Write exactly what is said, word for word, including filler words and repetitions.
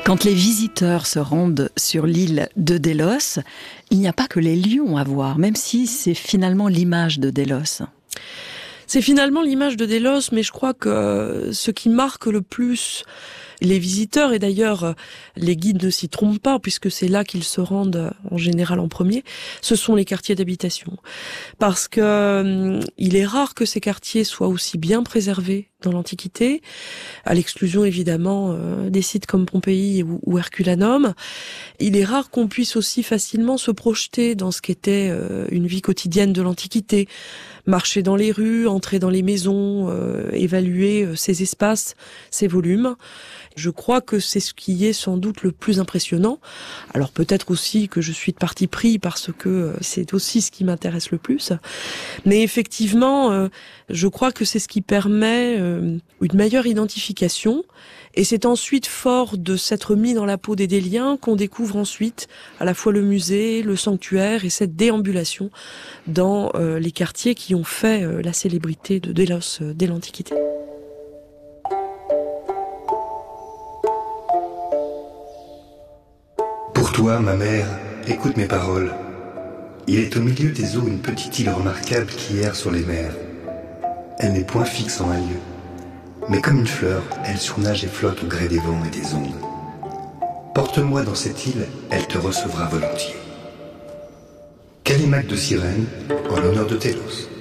Quand les visiteurs se rendent sur l'île de Délos, il n'y a pas que les lions à voir, même si c'est finalement l'image de Délos. C'est finalement l'image de Délos, mais je crois que ce qui marque le plus les visiteurs, et d'ailleurs les guides ne s'y trompent pas, puisque c'est là qu'ils se rendent en général en premier, ce sont les quartiers d'habitation. Parce que euh, il est rare que ces quartiers soient aussi bien préservés dans l'Antiquité, à l'exclusion évidemment euh, des sites comme Pompéi ou, ou Herculanum. Il est rare qu'on puisse aussi facilement se projeter dans ce qu'était euh, une vie quotidienne de l'Antiquité, marcher dans les rues, entrer dans les maisons, euh, évaluer euh, ces espaces, ces volumes. Je crois que c'est ce qui est sans doute le plus impressionnant. Alors peut-être aussi que je suis de parti pris parce que c'est aussi ce qui m'intéresse le plus. Mais effectivement, euh, je crois que c'est ce qui permet euh, une meilleure identification. Et c'est ensuite fort de s'être mis dans la peau des Déliens qu'on découvre ensuite à la fois le musée, le sanctuaire et cette déambulation dans euh, les quartiers qui ont fait euh, la célébrité de Délos euh, dès l'Antiquité. Pour toi, ma mère, écoute mes paroles. Il est au milieu des eaux une petite île remarquable qui erre sur les mers. Elle n'est point fixe en un lieu, mais comme une fleur, elle surnage et flotte au gré des vents et des ondes. Porte-moi dans cette île, elle te recevra volontiers. Callimaque de Cyrène, en l'honneur de Télos.